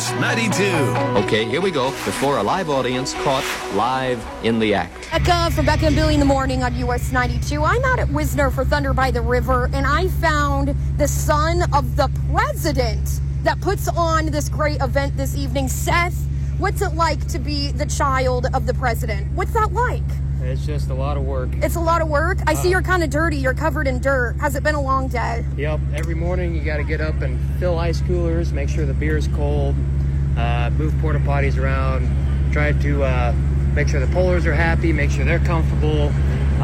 US 92. Okay, here we go. Before a live audience caught live in the act. Becca from Becca and Billy in the Morning on US 92. I'm out at Wisner for Thunder by the River, and I found the son of the president that puts on this great event this evening. Seth, what's it like to be the child of the president? What's that like? It's just a lot of work. It's a lot of work? I see you're kind of dirty. You're covered in dirt. Has it been a long day? Yep. Every morning you got to get up and fill ice coolers, make sure the beer's cold, move porta potties around, try to make sure the pullers are happy, make sure they're comfortable,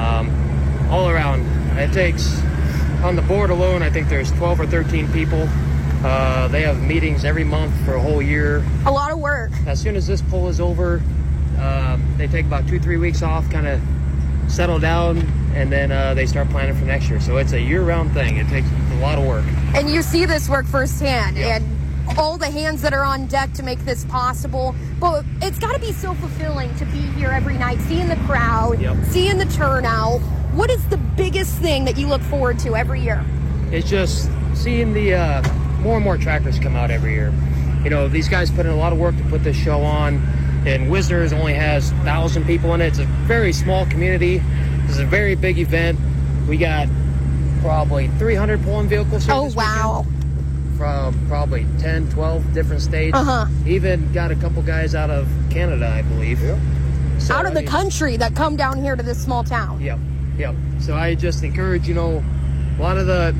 all around. It takes, on the board alone, I think there's 12 or 13 people. They have meetings every month for a whole year. A lot of work. As soon as this pull is over, they take about 2-3 weeks off, kind of settle down, and then they start planning for next year. So it's a year-round thing. It takes a lot of work. And you see this work firsthand, Yep. and all the hands that are on deck to make this possible. But it's got to be so fulfilling to be here every night, seeing the crowd, Yep. seeing the turnout. What is the biggest thing that you look forward to every year? It's just seeing the more and more tractors come out every year. You know, these guys put in a lot of work to put this show on, and Wisner's only has 1,000 people in it. It's a very small community. This is a very big event. We got probably 300 pulling vehicles here this wow. weekend from probably 10, 12 different states. Even got a couple guys out of Canada, I believe. Yeah. So, Out of the country that come down here to this small town. Yep. So I just encourage, a lot of the,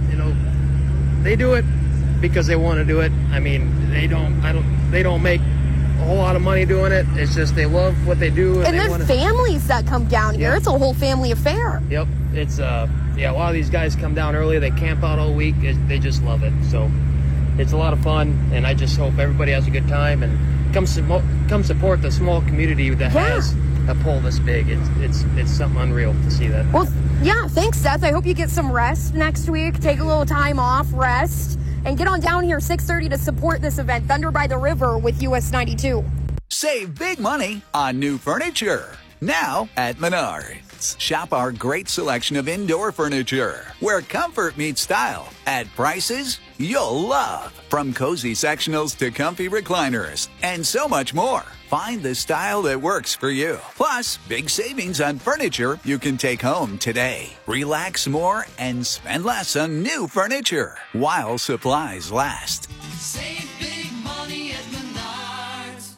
they do it because they want to do it. I mean, they don't make a whole lot of money doing it. It's just they love what they do. And there's families that come down here. Yeah. It's a whole family affair. Yep. It's, a lot of these guys come down early. They camp out all week. They just love it. So it's a lot of fun, and I just hope everybody has a good time and come support the small community that has a pole this big. It's something unreal to see that. Well, yeah, thanks, Seth. I hope you get some rest next week. Take a little time off, rest, and get on down here 6:30 to support this event, Thunder by the River with US 92. Save big money on new furniture. Now at Menards. Shop our great selection of indoor furniture, where comfort meets style, at prices you'll love. From cozy sectionals to comfy recliners, and so much more. Find the style that works for you. Plus, big savings on furniture you can take home today. Relax more and spend less on new furniture while supplies last. Save big money at Menards.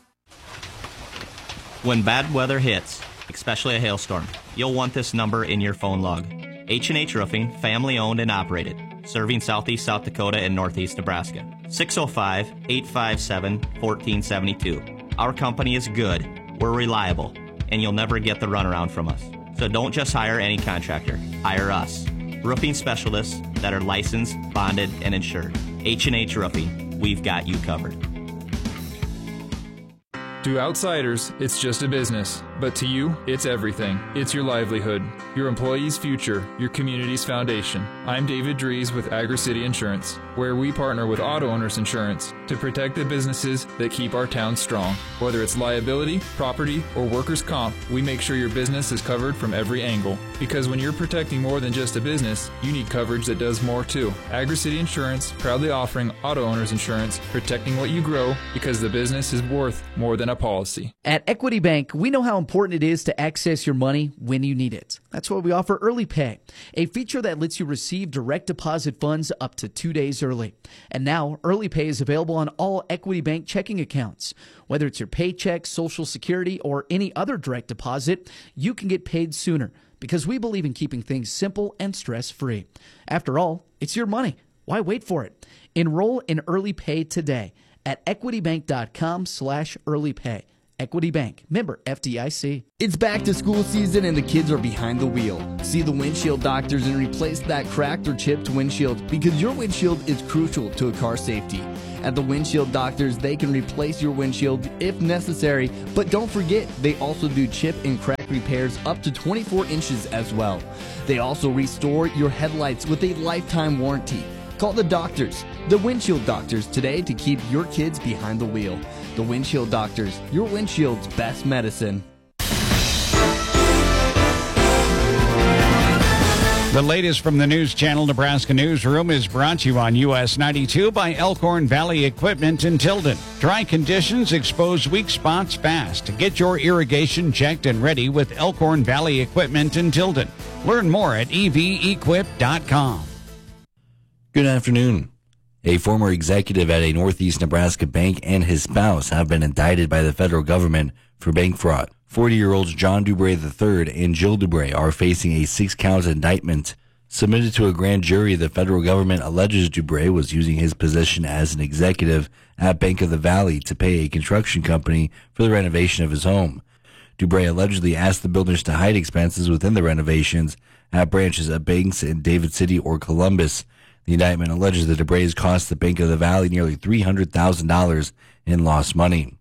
When bad weather hits, especially a hailstorm, you'll want this number in your phone log. H&H Roofing, family owned and operated, serving southeast South Dakota and northeast Nebraska. 605-857-1472. Our company is good, we're reliable, and you'll never get the runaround from us. So don't just hire any contractor, hire us. Roofing specialists that are licensed, bonded, and insured. H&H Roofing, we've got you covered. To outsiders, it's just a business, but to you, it's everything. It's your livelihood, your employees' future, your community's foundation. I'm David Dries with Agri-City Insurance, where we partner with auto owners insurance to protect the businesses that keep our town strong. Whether it's liability, property, or workers' comp, we make sure your business is covered from every angle. Because when you're protecting more than just a business, you need coverage that does more too. Agri-City Insurance, proudly offering auto owners insurance, protecting what you grow because the business is worth more than a policy. At Equity Bank, we know how important it is to access your money when you need it. That's why we offer Early Pay, a feature that lets you receive direct deposit funds up to 2 days early. And now, Early Pay is available on all Equity Bank checking accounts. Whether it's your paycheck, Social Security, or any other direct deposit, you can get paid sooner because we believe in keeping things simple and stress-free. After all, it's your money. Why wait for it? Enroll in Early Pay today at equitybank.com/earlypay. Equity Bank, member FDIC. It's back to school season and the kids are behind the wheel. See the windshield doctors and replace that cracked or chipped windshield because your windshield is crucial to a car's safety. At the windshield doctors, they can replace your windshield if necessary, but don't forget, they also do chip and crack repairs up to 24 inches as well. They also restore your headlights with a lifetime warranty. Call the doctors, the windshield doctors, today to keep your kids behind the wheel. The Windshield Doctors, your windshield's best medicine. The latest from the News Channel Nebraska Newsroom is brought to you on US 92 by Elkhorn Valley Equipment in Tilden. Dry conditions expose weak spots fast. Get your irrigation checked and ready with Elkhorn Valley Equipment in Tilden. Learn more at evequip.com. Good afternoon. A former executive at a Northeast Nebraska bank and his spouse have been indicted by the federal government for bank fraud. 40-year-olds John Dubray III and Jill Dubray are facing a 6-count indictment. Submitted to a grand jury, the federal government alleges Dubray was using his position as an executive at Bank of the Valley to pay a construction company for the renovation of his home. Dubray allegedly asked the builders to hide expenses within the renovations at branches of banks in David City or Columbus. The indictment alleges that Dubrays cost the Bank of the Valley nearly $300,000 in lost money.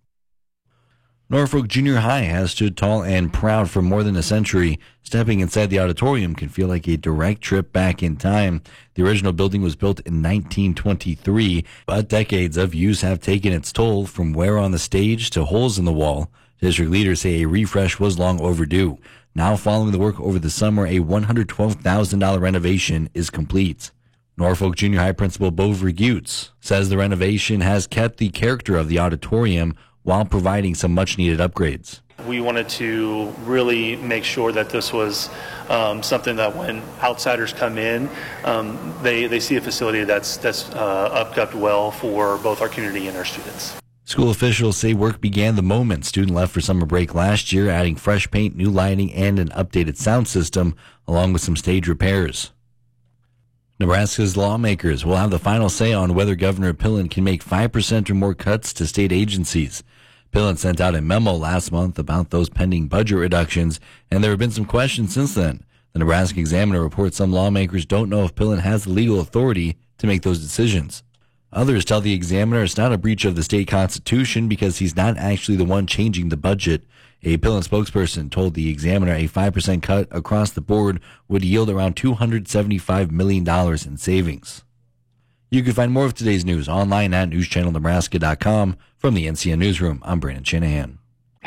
Norfolk Junior High has stood tall and proud for more than a century. Stepping inside the auditorium can feel like a direct trip back in time. The original building was built in 1923, but decades of use have taken its toll, from wear on the stage to holes in the wall. District leaders say a refresh was long overdue. Now, following the work over the summer, a $112,000 renovation is complete. Norfolk Junior High Principal Bo Vergutes says the renovation has kept the character of the auditorium while providing some much-needed upgrades. We wanted to really make sure that this was something that when outsiders come in, they see a facility that's upkept well for both our community and our students. School officials say work began the moment student left for summer break last year, adding fresh paint, new lighting, and an updated sound system, along with some stage repairs. Nebraska's lawmakers will have the final say on whether Governor Pillen can make 5% or more cuts to state agencies. Pillen sent out a memo last month about those pending budget reductions, and there have been some questions since then. The Nebraska Examiner reports some lawmakers don't know if Pillen has the legal authority to make those decisions. Others tell the Examiner it's not a breach of the state constitution because he's not actually the one changing the budget. A Pillen spokesperson told the Examiner a 5% cut across the board would yield around $275 million in savings. You can find more of today's news online at newschannelnebraska.com. From the NCN Newsroom, I'm Brandon Shanahan.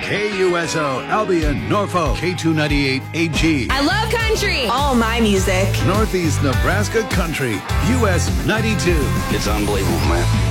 KUSO, Albion, Norfolk, K298 AG. I love country. All my music. Northeast Nebraska Country, US 92. It's unbelievable, man.